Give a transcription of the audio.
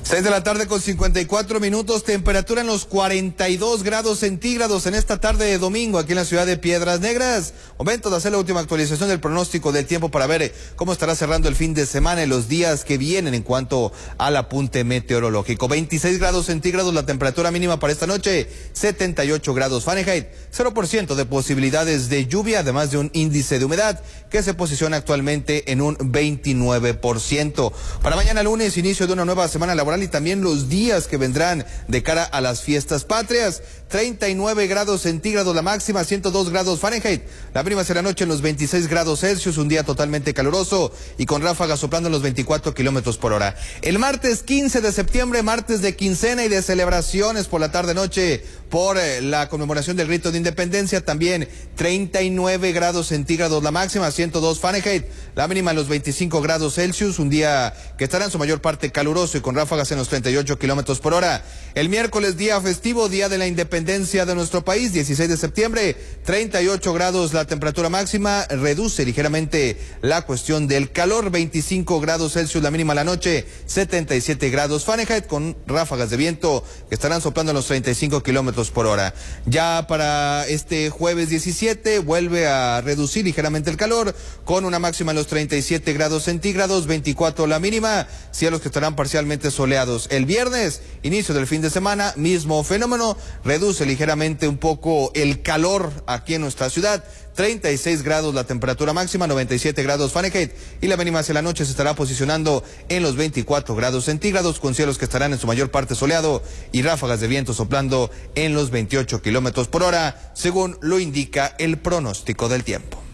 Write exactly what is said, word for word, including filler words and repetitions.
seis de la tarde con cincuenta y cuatro minutos, temperatura en los cuarenta y dos grados centígrados en esta tarde de domingo aquí en la ciudad de Piedras Negras. Momento de hacer la última actualización del pronóstico del tiempo para ver cómo estará cerrando el fin de semana y los días que vienen en cuanto al apunte meteorológico. veintiséis grados centígrados la temperatura mínima para esta noche, setenta y ocho grados Fahrenheit, cero por ciento de posibilidades de lluvia, además de un índice de humedad que se posiciona actualmente en un veintinueve por ciento. Para mañana lunes, inicio de una nueva semana laboral y también los días que vendrán de cara a las fiestas patrias. treinta y nueve grados centígrados la máxima, ciento dos grados Fahrenheit. La mínima será noche en los veintiséis grados Celsius, un día totalmente caluroso y con ráfagas soplando en los veinticuatro kilómetros por hora. El martes quince de septiembre, martes de quincena y de celebraciones por la tarde-noche por eh, la conmemoración del grito de independencia, también treinta y nueve grados centígrados la máxima, ciento dos Fahrenheit. La mínima en los veinticinco grados Celsius, un día que estará en su mayor parte caluroso y con ráfagas en los treinta y ocho kilómetros por hora. El miércoles, día festivo, día de la independencia de nuestro país, dieciséis de septiembre, treinta y ocho grados la temperatura máxima, reduce ligeramente la cuestión del calor, veinticinco grados Celsius la mínima la noche, setenta y siete grados Fahrenheit, con ráfagas de viento que estarán soplando en los treinta y cinco kilómetros por hora. Ya para este jueves diecisiete vuelve a reducir ligeramente el calor, con una máxima en los treinta y siete grados centígrados, veinticuatro la mínima, cielos que estarán parcialmente soleados. El viernes, inicio del fin de semana, mismo fenómeno, reduce ligeramente un poco el calor aquí en nuestra ciudad, treinta y seis grados la temperatura máxima, noventa y siete grados Fahrenheit, y la mínima hacia la noche se estará posicionando en los veinticuatro grados centígrados, con cielos que estarán en su mayor parte soleado y ráfagas de viento soplando en los veintiocho kilómetros por hora, según lo indica el pronóstico del tiempo.